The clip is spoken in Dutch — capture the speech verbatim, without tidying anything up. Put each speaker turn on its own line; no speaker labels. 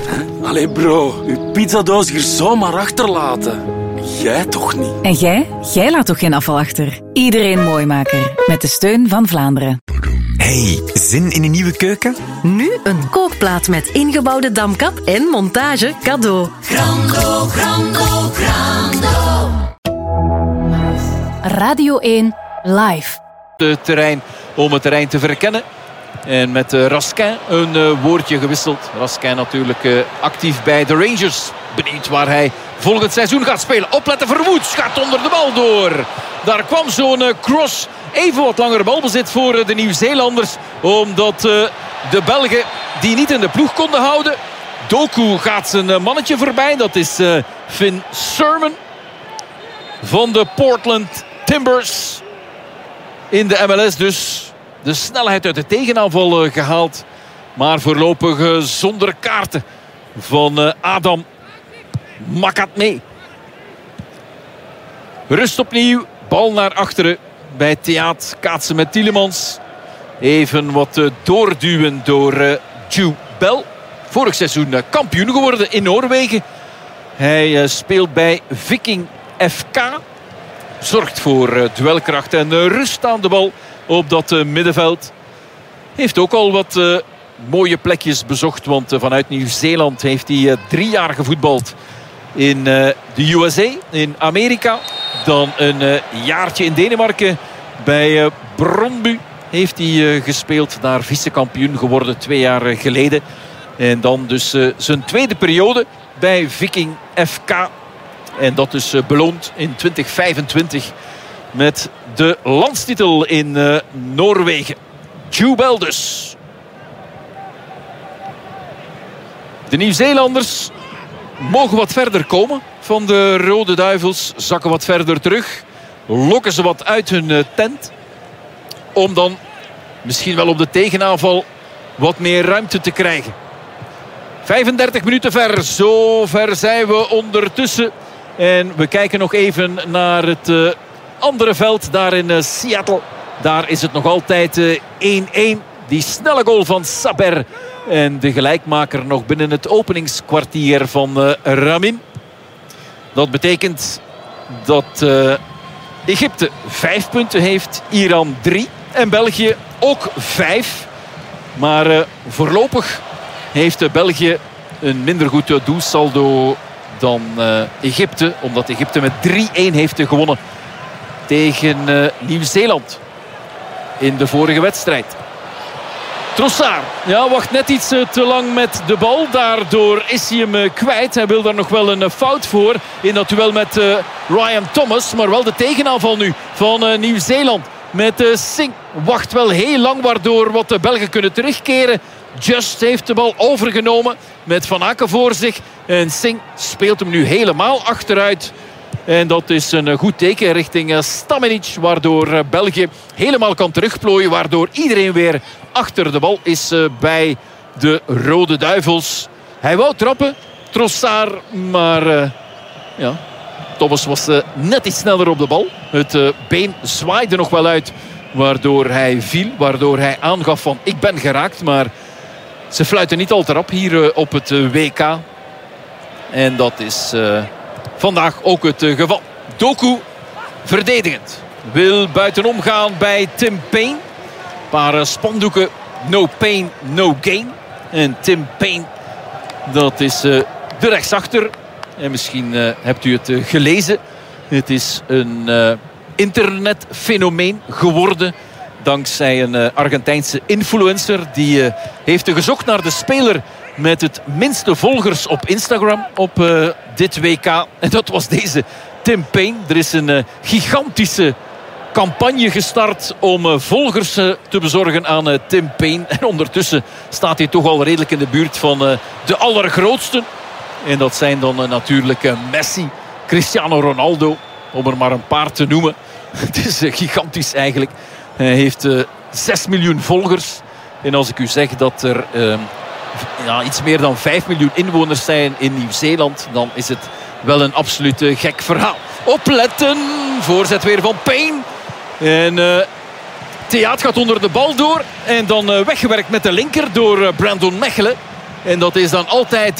Allee bro, uw pizzadoos hier zomaar achterlaten. Jij toch niet?
En jij? Jij laat toch geen afval achter? Iedereen Mooimaker. Met de steun van Vlaanderen.
Hey, zin in een nieuwe keuken?
Nu een kookplaat met ingebouwde damkap en montage cadeau.
Grando, grando, grando.
Radio één live.
Het terrein om het terrein te verkennen. En met uh, Raskin een uh, woordje gewisseld. Raskin natuurlijk uh, actief bij de Rangers. Benieuwd waar hij volgend seizoen gaat spelen. Opletten, Verwoed gaat onder de bal door. Daar kwam zo'n uh, cross. Even wat langer balbezit voor uh, de Nieuw-Zeelanders. Omdat uh, de Belgen die niet in de ploeg konden houden. Doku gaat zijn uh, mannetje voorbij. Dat is uh, Finn Surman van de Portland Timbers. In de M L S dus. De snelheid uit de tegenaanval uh, gehaald. Maar voorlopig uh, zonder kaarten van uh, Adam Makatme. Rust opnieuw. Bal naar achteren bij Theaat. Kaatsen met Tielemans. Even wat uh, doorduwen door uh, Jude Bell. Vorig seizoen uh, kampioen geworden in Noorwegen. Hij uh, speelt bij Viking F K. Zorgt voor uh, duelkracht en uh, rust aan de bal op dat uh, middenveld. Heeft ook al wat uh, mooie plekjes bezocht. Want uh, vanuit Nieuw-Zeeland heeft hij uh, drie jaar gevoetbald in uh, de U S A, in Amerika. Dan een uh, jaartje in Denemarken bij uh, Brøndby heeft hij uh, gespeeld. Daar vice-kampioen geworden twee jaar uh, geleden. En dan dus uh, zijn tweede periode bij Viking F K. En dat dus uh, beloond in twintig vijfentwintig met de landstitel in uh, Noorwegen. Jude Bell dus. De Nieuw-Zeelanders mogen wat verder komen van de Rode Duivels. Zakken wat verder terug. Lokken ze wat uit hun uh, tent. Om dan misschien wel op de tegenaanval wat meer ruimte te krijgen. vijfendertig minuten ver. Zo ver zijn we ondertussen. En we kijken nog even naar het uh, andere veld. Daar in uh, Seattle. Daar is het nog altijd uh, één-één. Die snelle goal van Saber. En de gelijkmaker nog binnen het openingskwartier van uh, Ramin. Dat betekent dat uh, Egypte vijf punten heeft. Iran drie. En België ook vijf. Maar uh, voorlopig heeft uh, België een minder goed uh, doelsaldo dan uh, Egypte. Omdat Egypte met drie-één heeft gewonnen tegen uh, Nieuw-Zeeland in de vorige wedstrijd. Trossard, ja, wacht net iets uh, te lang met de bal. Daardoor is hij hem uh, kwijt. Hij wil daar nog wel een uh, fout voor in dat duel met uh, Ryan Thomas. Maar wel de tegenaanval nu van uh, Nieuw-Zeeland. Met uh, Singh wacht wel heel lang, waardoor wat de Belgen kunnen terugkeren. Just heeft de bal overgenomen met Van Aken voor zich. En Singh speelt hem nu helemaal achteruit. En dat is een goed teken richting Stamenic. Waardoor België helemaal kan terugplooien. Waardoor iedereen weer achter de bal is bij de Rode Duivels. Hij wou trappen, Trossard. Maar uh, ja, Thomas was uh, net iets sneller op de bal. Het uh, been zwaaide nog wel uit. Waardoor hij viel. Waardoor hij aangaf van ik ben geraakt. Maar ze fluiten niet al te rap hier uh, op het uh, W K. En dat is uh, vandaag ook het uh, geval. Doku verdedigend. Wil buitenom gaan bij Tim Payne. Een paar uh, spandoeken. No pain, no gain. En Tim Payne, dat is uh, de rechtsachter. En misschien uh, hebt u het uh, gelezen. Het is een uh, internetfenomeen geworden. Dankzij een uh, Argentijnse influencer. Die uh, heeft gezocht naar de speler met het minste volgers op Instagram op uh, dit W K. En dat was deze Tim Payne. Er is een uh, gigantische campagne gestart om uh, volgers uh, te bezorgen aan uh, Tim Payne. En ondertussen staat hij toch al redelijk in de buurt van uh, de allergrootsten. En dat zijn dan uh, natuurlijk uh, Messi, Cristiano Ronaldo, om er maar een paar te noemen. Het is uh, gigantisch eigenlijk. Hij heeft uh, zes miljoen volgers. En als ik u zeg dat er uh, ja, iets meer dan vijf miljoen inwoners zijn in Nieuw-Zeeland, dan is het wel een absoluut uh, gek verhaal. Opletten! Voorzet weer van Payne. En uh, Theaat gaat onder de bal door. En dan uh, weggewerkt met de linker door uh, Brandon Mechelen. En dat is dan altijd